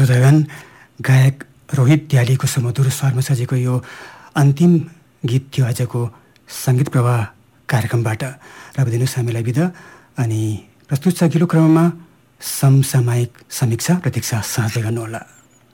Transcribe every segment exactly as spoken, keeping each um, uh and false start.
श्रोतागण, गायक रोहित दियालीको सुमधुर स्वरमा सजेको यो अन्तिम गीत थियो आजको सङ्गीत प्रवाह कार्यक्रमबाट। र अब दिनुहोस् हामीलाई बिदा। अनि प्रस्तुत छ अघिल्लो क्रममा समसामयिक समीक्षा। प्रतीक्षा साँच्दै गर्नुहोला।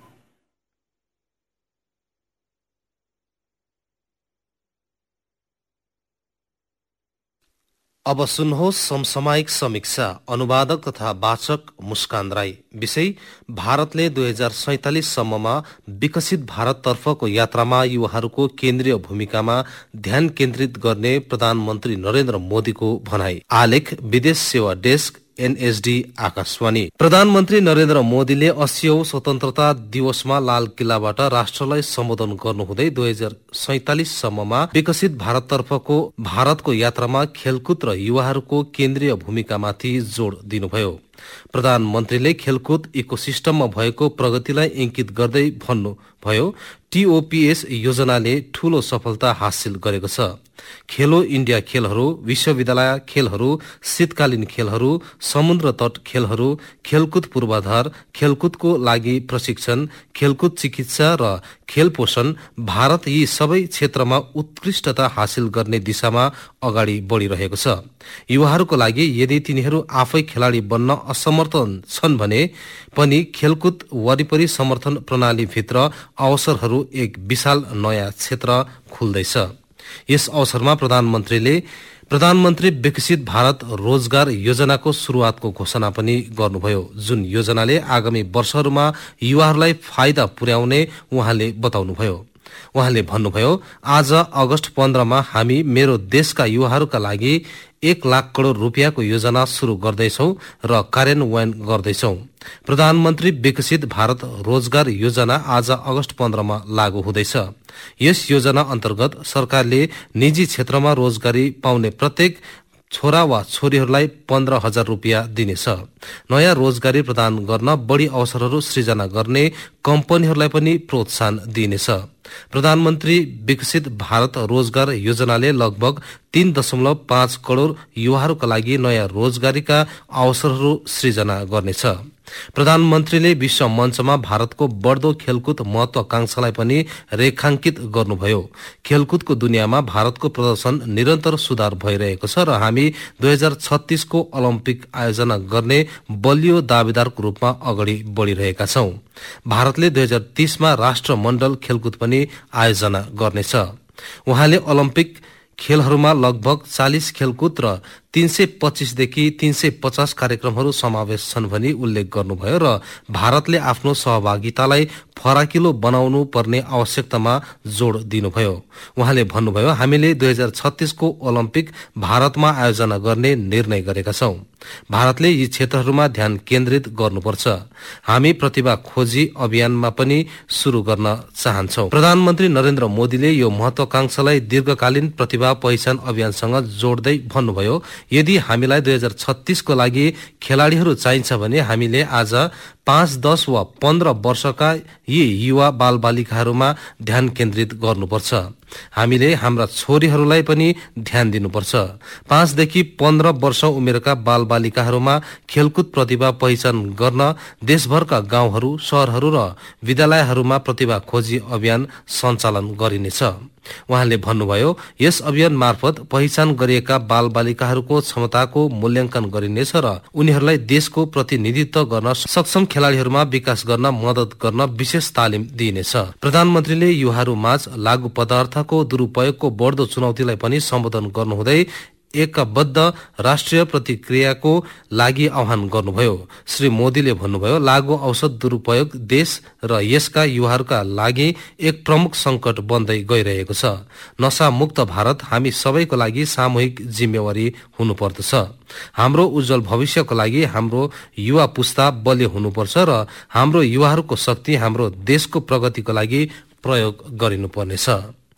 अब सुन्नुहोस् समसामयिक समीक्षा। अनुवादक तथा वाचक मुस्कान राई। विषय: भारतले दुई हजार सैतालिस सम्ममा विकसित भारततर्फको यात्रामा युवाहरूको केन्द्रीय भूमिकामा ध्यान केन्द्रित गर्ने प्रधानमन्त्री नरेन्द्र मोदीको भनाई। आलेख विदेश सेवा डेस्क, एनएसडी आकाशवाणी। प्रधानमन्त्री नरेन्द्र मोदीले अस्सीऔं स्वतन्त्रता दिवसमा लाल किल्लाबाट राष्ट्रलाई सम्बोधन गर्नुहुँदै दुई हजार सैतालिस सम्ममा विकसित भारततर्फको भारतको यात्रामा खेलकुद र युवाहरूको केन्द्रीय भूमिकामाथि जोड़ दिनुभयो। प्रधानमन्त्रीले खेलकुद इकोसिस्टममा भएको प्रगतिलाई इंकित गर्दै भन्नुभयो, टीओपीएस योजनाले ठूलो सफलता हासिल गरेको छ। खेलो इण्डिया खेलहरू, विश्वविद्यालय खेलहरू, शीतकालीन खेलहरू, समुद्र तट खेलहरू, खेलकुद पूर्वाधार, खेलकुदको लागि प्रशिक्षण, खेलकुद चिकित्सा र खेल पोषण, भारत यी सबै क्षेत्रमा उत्कृष्टता हासिल गर्ने दिशामा अगाडि बढिरहेको छ। युवाहरूको लागि यदि तिनीहरू आफै खेलाडी बन्न असमर्थ छन् भने पनि खेलकुद वरिपरि समर्थन प्रणालीभित्र अवसरहरू एक विशाल नयाँ क्षेत्र खुल्दैछ। यस अवसरमा प्रधानमन्त्रीले प्रधानमन्त्री विकसित भारत रोजगार योजनाको सुरुवातको घोषणा पनि गर्नुभयो, जुन योजनाले आगामी वर्षहरूमा युवाहरूलाई फाइदा पुर्याउने उहाँले बताउनुभयो। उहाँले भन्नुभयो, आज अगस्त पन्ध्रमा हामी मेरो देशका युवाहरूका लागि एक लाख करोड़ रुपियाँको योजना शुरू गर्दैछौ र कार्यान्वयन गर्दैछौ। प्रधानमन्त्री विकसित भारत रोजगार योजना आज अगस्त पन्ध्रमा लागू हुँदैछ। यस योजना अन्तर्गत सरकारले निजी क्षेत्रमा रोजगारी पाउने प्रत्येक छोरा वा छोरीहरूलाई पन्ध्र हजार रुपियाँ दिनेछ। नयाँ रोजगारी प्रदान गर्न बढ़ी अवसरहरू सृजना गर्ने कम्पनीहरूलाई पनि प्रोत्साहन दिइनेछ। प्रधानमन्त्री विकसित भारत रोजगार योजनाले लगभग तीन दशमलव पाँच करोड़ युवाहरूका लागि नयाँ रोजगारीका अवसरहरू सृजना गर्नेछ। प्रधानमन्त्रीले विश्व मञ्चमा भारतको बढ्दो खेलकुद महत्वाकांक्षालाई पनि रेखांकित गर्नुभयो। खेलकुदको दुनियाँमा भारतको प्रदर्शन निरन्तर सुधार भइरहेको छ र हामी दुई हजार छत्तीस को ओलम्पिक आयोजना गर्ने बलियो दावेदारको रूपमा अगाडि बढ़िरहेका छौं। भारतले दुई हजार तीसमा राष्ट्रमण्डल खेलकुद पनि आयोजना गर्नेछ। उहाँले ओलम्पिक खेलहरूमा लगभग चालीस खेलकुद र तीन सय पच्चीसदेखि तीन सय पचास कार्यक्रमहरू समावेश छन् भनी उल्लेख गर्नुभयो र भारतले आफ्नो सहभागितालाई फराकिलो बनाउनु पर्ने आवश्यकतामा जोड़ दिनुभयो। उहाँले भन्नुभयो, हामीले दुई हजार छत्तीस को ओलम्पिक भारतमा आयोजना गर्ने निर्णय गरेका छौं। भारतले यी क्षेत्रहरूमा ध्यान केन्द्रित गर्नुपर्छ। हामी प्रतिभा खोजी अभियानमा पनि शुरू गर्न चाहन्छौं। प्रधानमन्त्री नरेन्द्र मोदीले यो महत्वाकांक्षालाई दीर्घकालीन प्रतिभा पहिचान अभियानसँग जोड्दै भन्नुभयो, यदि हामीलाई दुई हजार छत्तीस को लागि खेलाड़ीहरू चाहिन्छ भने हामीले आज पाँच दस वा पन्ध्र वर्षका यी युवा बालबालिकाहरूमा ध्यान केन्द्रित गर्नुपर्छ। हामीले हाम्रा छोरीहरूलाई पनि ध्यान दिनुपर्छ। पाँचदेखि पन्ध्र वर्ष उमेरका बालबालिकाहरूमा खेलकुद प्रतिभा पहिचान गर्न देशभरका गाउँहरू, शहरहरू र विद्यालयहरूमा प्रतिभा खोजी अभियान सञ्चालन गरिनेछ। उहाँले भन्नुभयो, यस अभियान मार्फत पहिचान गरिएका बालबालिकाहरूको क्षमताको मूल्याङ्कन गरिनेछ र उनीहरूलाई देशको प्रतिनिधित्व गर्न सक्षम खेलाड़ीहरूमा विकास गर्न मदत गर्न विशेष तालिम दिइनेछ। प्रधानमन्त्रीले युवाहरू माझ लागू पदार्थको दुरूपयोगको बढ्दो चुनौतीलाई पनि सम्बोधन गर्नुहुँदै एकबद्ध राष्ट्रिय प्रतिक्रियाको लागि आह्वान गर्नुभयो। श्री मोदीले भन्नुभयो, लागू औषध दुरूपयोग देश र यसका युवाहरूका लागि एक प्रमुख संकट बन्दै गइरहेको छ। नशा मुक्त भारत हामी सबैको लागि सामूहिक जिम्मेवारी हुनुपर्दछ। हाम्रो उज्जवल भविष्यको लागि हाम्रो युवा पुस्ता बलियो हुनुपर्छ र हाम्रो युवाहरूको शक्ति हाम्रो देशको प्रगतिको लागि प्रयोग गरिनुपर्नेछ।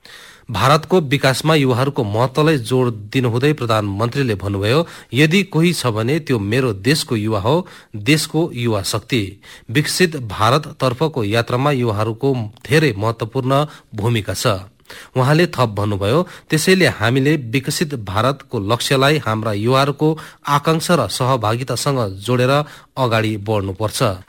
भारतको विकासमा युवाहरूको महत्वलाई जोड़ दिनुहुँदै प्रधानमन्त्रीले भन्नुभयो, यदि कोही छ भने त्यो मेरो देशको युवा हो, देशको युवा शक्ति। विकसित भारत तर्फको यात्रामा युवाहरूको धेरै महत्वपूर्ण भूमिका छ। उहाँले थप भन्नुभयो, त्यसैले हामीले विकसित भारतको लक्ष्यलाई हाम्रा युवाहरूको आकांक्षा र सहभागितासँग जोडेर अगाडि बढ्नुपर्छ।